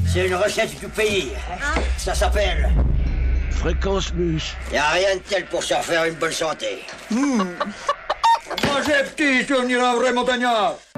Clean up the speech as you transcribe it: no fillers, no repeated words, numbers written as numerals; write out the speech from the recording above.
C'est une recette du pays. Ça s'appelle... Fréquence Mus. Y a rien de tel pour se refaire une bonne santé. Moi j'ai petit, tu deviendras un vrai montagnard.